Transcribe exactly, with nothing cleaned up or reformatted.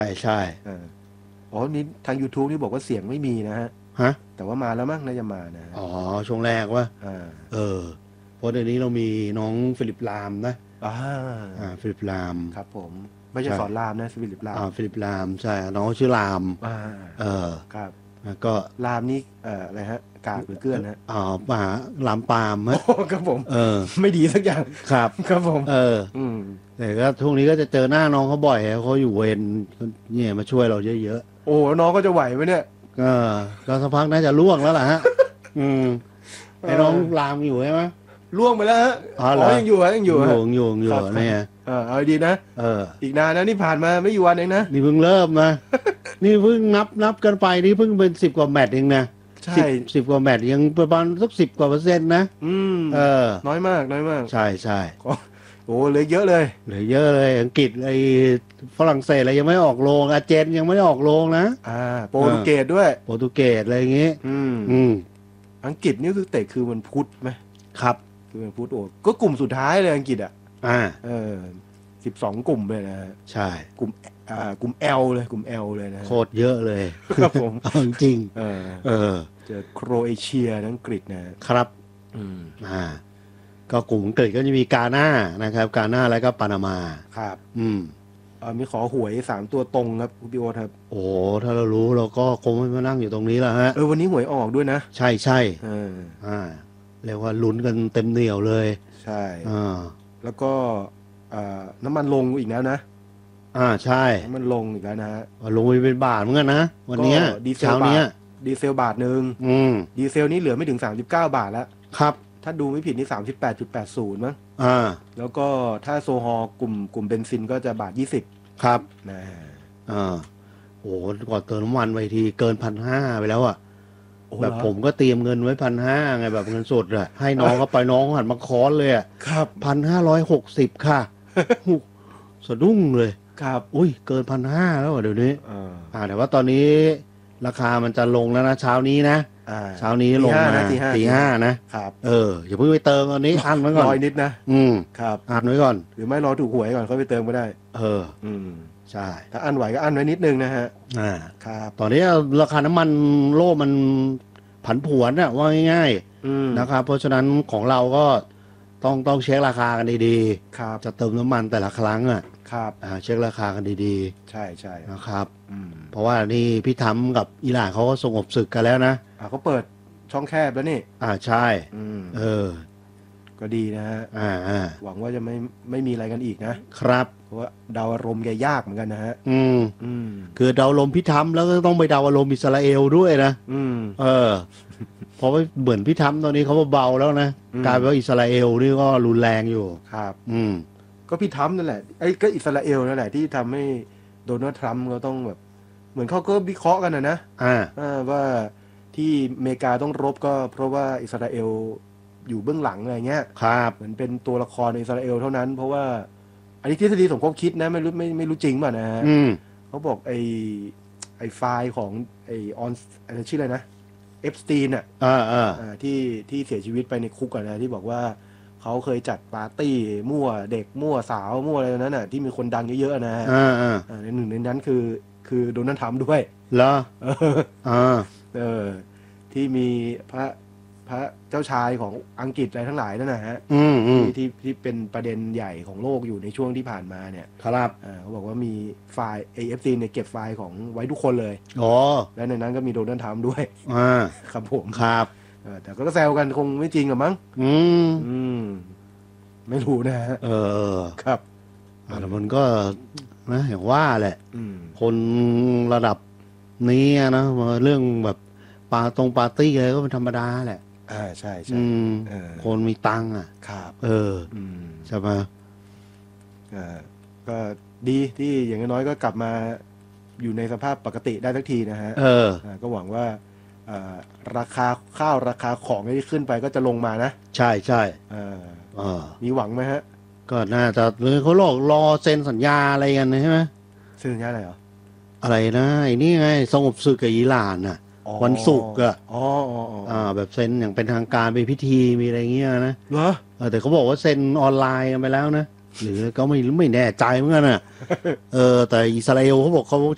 ใช่ใช่อ่าอ๋อนี่ทาง YouTube นี่บอกว่าเสียงไม่มีนะฮะฮะแต่ว่ามาแล้วมั้งน่าจะมานะฮะอ๋อช่วงแรกว่าอ่าเออเพราะเดี๋ยวนี้เรามีน้องฟิลิปลามนะอ่าอ่าฟิลิปลามครับผมไม่ใช่ใช่สอนรามนะฟิลิปรามอ่าฟิลิปลามใช่น้องชื่อลามอ่าเออครับแล้วก็รามนี่เอ่ออะไรฮะกากหรือเกลือนฮะอ่าป่าลามปามโอ้ฮะครับผมเออไม่ดีสักอย่างครับครับผมเอออืมแต่ก็ช่วงนี้ก็จะเจอหน้าน้องเขาบ่อยเขาอยู่เวรเนี่ยมาช่วยเราเยอะโอ้น้องก็จะไหวไหมเนี่ยๆก็ก็สักพักน่าจะล่วงแล้วล่ะฮะอืมเอไอ้น้องอลามอยู่ใช่ไหมล่วงไปแล้วฮะอ๋อเหรอ๋ออยังอยู่ฮะยังอยู่โยฮะงโยงโยครับครับเนี่ยเออเอาดีนะเอออีกนานนะนี่ผ่านมาไม่กี่วันเองนะนี่เพิ่งเริ่มนะ นี่เพิ่งนับนับกันไปนี่เพิ่งเป็นสิบกว่าแมตช์เองนะใช่สิบสิบกว่าแมตช์ยังประมาณสักสิบกว่าเปอร์เซ็นต์นะอืมเออน้อยมากน้อยมากใช่ใช่ก็โอ้เหลยเยอะเลยเหลือเยอะเลยอังกฤษไอ้ฝรั่งเศสอะไรยังไม่ออกโรงอาร์เจนยังไม่ได้ออกโรงนะอ่าโปรตุเกสด้วยโปรตุเกสอะไรอย่างงี้อืมอืมอังกฤษนี่คือเตะคือวันพุธไหมครับคือวันพุธโอ้ก็กลุ่มสุดท้ายเลยอังกฤษอ่ะอ่าเออสิบสองกลุ่มเลยนะฮะใช่กลุ่มอ่ากลุ่ม L เลยกลุ่ม L เลยนะฮะโคตรเยอะเลยครับผมเอาจริงเออเออเจอโครเอเชียอังกฤษนะฮะครับอืมอ่าก็กลุ่มอังกฤษก็จะมีกาหน้านะครับกาหน้าแล้วก็ปานามาครับอืมเออมีขอหวยสามตัวตรงครับคุณพี่โอ๊ตครับโอ้ถ้าเรารู้เราก็คงไม่มานั่งอยู่ตรงนี้แล้วฮะเออวันนี้หวยออกด้วยนะใช่ใช่เอออ่าเรียกว่าลุ้นกันเต็มเหนียวเลยใช่อ่าแล้วก็เอ่อน้ำมันลงอีกแล้วนะอ่าใช่น้ำมันลงอีกแล้วนะฮะลงไปเป็นบาทเหมือนกันนะวันเนี้ยก็ดีเซลเช้าเนี้ยบาทดีเซลบาทหนึ่งอืมดีเซลนี่เหลือไม่ถึงสามสิบเก้าบาทแล้วครับถ้าดูไม่ผิดนี่สามสิบแปดจุดแปดศูนย์มั้งอ่าแล้วก็ถ้าโซฮอลกลุ่มกลุ่มเบนซินก็จะบาทยี่สิบครับนะอ่าโอ้ก่อนเติมน้ำมันไปทีเกินพันห้าไปแล้วอ่ะโอ้แบบผมก็เตรียมเงินไว้พันห้าไงแบบเงินสดอะให้น้องก็ไปน้องหันมาค้อนเลยอ่ะครับพันห้าร้อยหกสิบค่ะสะดุ้งเลยครับอุ้ยเกินพันห้าแล้วเดี๋ยวนี้เอออ่าแต่ว่าตอนนี้ราคามันจะลงแล้วนะเช้านี้นะอ่าเช้านี้ลงมาตีห้าตีห้านะครับ เอออย่าเพิ่งไปเติมตอนนี้อันไว้ก่อนรอยนิดนะอืมครับอันไว้ก่อนหรือไม่รอถูกหวยก่อนเขาไปเติมก็ได้เอออืมใช่ถ้าอันไหวก็อันไว้นิดนึงนะฮะอ่าครับตอนนี้ราคาน้ำมันโลกมันผันผวนอะว่าง่ายอืมๆนะครับเพราะฉะนั้นของเราก็ต้องต้องเช็คราคากันดีครับๆจะเติมน้ำมันแต่ละครั้งอ่ะครับอ่าเช็คราคากันดีใช่ใช่ๆนะครับอืมเพราะว่านี่พี่ทำกับอิหร่านเขาก็สงบศึกกันแล้วนะอ่าเขาเปิดช่องแคบแล้วนี่อ่าใช่อืมเออก็ดีนะฮะอ่าอ่าหวังว่าจะไม่ไม่มีอะไรกันอีกนะครับ เพราะว่าเดาอารมณ์แกยากเหมือนกันนะฮะอืมอืมคือเดาลมพิธรรมแล้วก็ต้องไปเดาอารมณ์อิสราเอลด้วยนะอืมเออเพราะว่าเหมือนพิธรรมตอนนี้เขาเบาๆแล้วนะอืมกลายเป็นว่าอิสราเอลนี่ก็รุนแรงอยู่ครับอืมก็พี่ทรัมป์นั่นแหละไอ้ก็อิสราเอลนั่นแหละที่ทำให้โดนัลด์ทรัมป์เขาต้องแบบ เหมือนเขาก็วิเคราะห์กันนะนะอ่าอ่าว่าที่อเมริกาต้องรบก็เพราะว่าอิสราเอลอยู่เบื้องหลังอะไรเงี้ยครับเหมือนเป็นตัวละครในอิสราเอลเท่านั้น เพราะว่า อันนี้ทฤษฎีสมคบคิดนะไม่รู้ไม่ไม่รู้จริงป่ะนะฮะอืมเขาบอกไอ้ไอ้ไฟล์ของไอ้ออนอะไรชื่ออะไรนะเอฟสตีนอ่ะอ่าอ่าอ่าที่ที่เสียชีวิตไปในคุกอะนะที่บอกว่าเขาเคยจัดปาร์ตี้มั่วเด็กมั่วสาวมั่วอะไรนั้นน่ะที่มีคนดังเยอะๆนะฮะอ่าอ่าอ่าในหนึ่งในนั้นคือคือโดนัลด์ทรัมป์ด้วยเหรอเอออ่าเออที่มีพระพระเจ้าชายของอังกฤษอะไรทั้งหลายนั่นนะฮะอืมอืมที่ที่ที่เป็นประเด็นใหญ่ของโลกอยู่ในช่วงที่ผ่านมาเนี่ยครับอ่าเขาบอกว่ามีไฟล์ เอ เอฟ ซี เนี่ยเก็บไฟล์ของไว้ทุกคนเลยอ๋อและในนั้นก็มีโดนัลด์ทรัมป์ด้วยอ่าครับผมครับเออแต่ก็แซวกันคงไม่จริงหรอกมั้งอืมอืม ไม่รู้นะฮะเออครับอ่าแต่มันก็นะอย่างว่าแหละอืมคนระดับนี้อะนะเรื่องแบบปาตรงปาร์ตี้อะไรก็เป็นธรรมดาแหละอ่าใช่ใช่อืมเออคนมีตังค์อ่ะครับเอออืมใช่ไหมอ่าก็ดีที่อย่างน้อยก็กลับมาอยู่ในสภาพปกติได้สักทีนะฮะเอออ่าก็หวังว่าอ่าราคาข้าวราคาของที่ขึ้นไปก็จะลงมานะใช่ใช่อ่าเออมีหวังไหมฮะก็น่าจะหรือเขาหลอกรอเซ็นสัญญาอะไรกันใช่ไหมซื้อสัญญาอะไรเหรออะไรนะไอ้นี่ไงสงบศึกกับอิหร่านน่ะอ๋อวันศุกร์อะอ๋ออ๋ออ๋ออ่า แบบเซ็นอย่างเป็นทางการเป็นพิธีมีอะไรเงี้ยนะเหรอเออแต่เขาบอกว่าเซ็นออนไลน์กันไปแล้วนะหรือก็ไม่ไม่แน่ใจเหมือนกันอ่ะ เออแต่อิสราเอลเขาบอกเขา